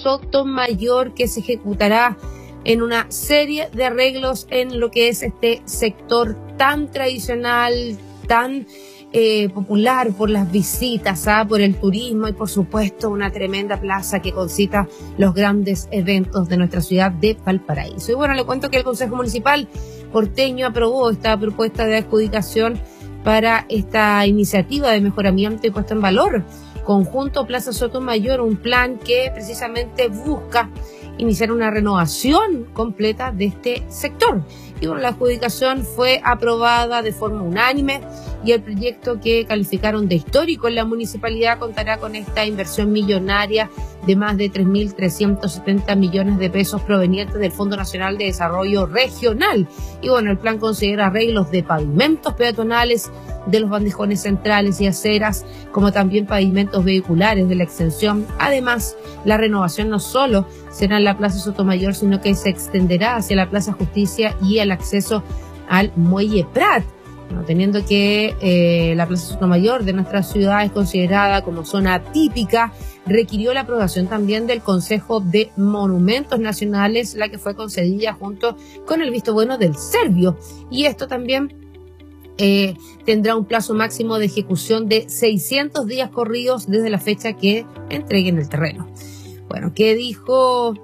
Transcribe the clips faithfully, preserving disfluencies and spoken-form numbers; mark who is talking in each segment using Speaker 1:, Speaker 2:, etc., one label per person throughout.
Speaker 1: Sotomayor, que se ejecutará en una serie de arreglos en lo que es este sector tan tradicional, tan eh, popular por las visitas, ¿ah? por el turismo y por supuesto una tremenda plaza que concita los grandes eventos de nuestra ciudad de Valparaíso. Y bueno, le cuento que el Consejo Municipal porteño aprobó esta propuesta de adjudicación para esta iniciativa de mejoramiento y puesta en valor conjunto Plaza Sotomayor, un plan que precisamente busca iniciar una renovación completa de este sector. Y bueno, la adjudicación fue aprobada de forma unánime y el proyecto, que calificaron de histórico en la municipalidad, contará con esta inversión millonaria de más de tres mil trescientos setenta millones de pesos provenientes del Fondo Nacional de Desarrollo Regional. Y bueno, el plan considera arreglos de pavimentos peatonales de los bandejones centrales y aceras, como también pavimentos vehiculares de la extensión. Además, la renovación no solo será en la Plaza Sotomayor, sino que se extenderá hacia la Plaza Justicia y el acceso al Muelle Prat, ¿no? Teniendo que eh, la Plaza Sotomayor de nuestra ciudad es considerada como zona típica, requirió la aprobación también del Consejo de Monumentos Nacionales, la que fue concedida junto con el visto bueno del Servio. Y esto también Eh, tendrá un plazo máximo de ejecución de seiscientos días corridos desde la fecha que entreguen el terreno. Bueno, ¿qué dijo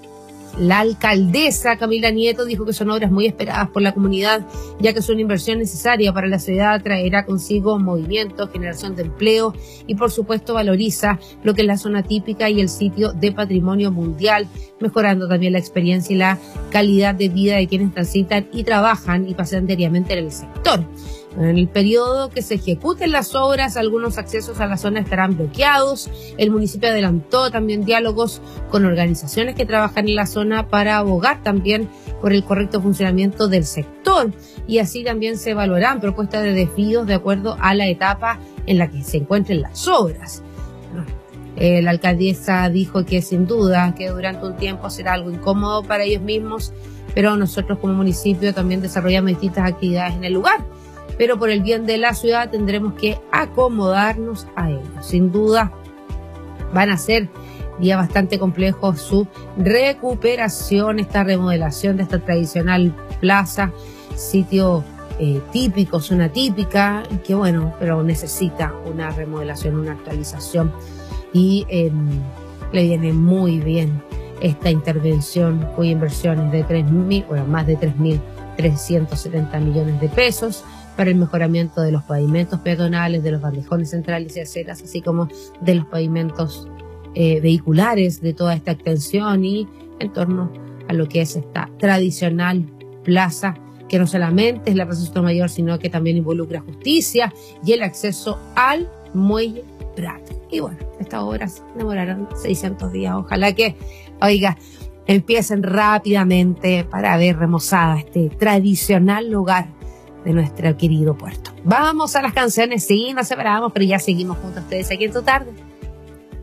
Speaker 1: la alcaldesa Camila Nieto? Dijo que son obras muy esperadas por la comunidad, ya que es una inversión necesaria para la ciudad, traerá consigo movimiento, generación de empleo y por supuesto valoriza lo que es la zona típica y el sitio de patrimonio mundial, mejorando también la experiencia y la calidad de vida de quienes transitan y trabajan y pasean diariamente en el sector. En el periodo que se ejecuten las obras, algunos accesos a la zona estarán bloqueados. El municipio adelantó también diálogos con organizaciones que trabajan en la zona para abogar también por el correcto funcionamiento del sector, y así también se evaluarán propuestas de desvíos de acuerdo a la etapa en la que se encuentren las obras. Eh, la alcaldesa dijo que sin duda que durante un tiempo será algo incómodo para ellos mismos, pero nosotros como municipio también desarrollamos distintas actividades en el lugar. Pero por el bien de la ciudad tendremos que acomodarnos a ello. Sin duda van a ser días bastante complejos su recuperación, esta remodelación de esta tradicional plaza, sitio eh, típico, zona típica, que bueno, pero necesita una remodelación, una actualización, y eh, le viene muy bien esta intervención cuya inversión es de tres mil, bueno, más de tres mil trescientos setenta millones de pesos para el mejoramiento de los pavimentos peatonales, de los bandejones centrales y aceras, así como de los pavimentos eh, vehiculares de toda esta extensión, y en torno a lo que es esta tradicional plaza, que no solamente es la Plaza Sotomayor, sino que también involucra justicia y el acceso al Muelle Prat. Y bueno, estas obras demorarán seiscientos días. Ojalá que, oiga, empiecen rápidamente para ver remozada este tradicional lugar de nuestro querido puerto. Vamos a las canciones, sí, nos separamos, pero ya seguimos juntos a ustedes aquí en Tu Tarde.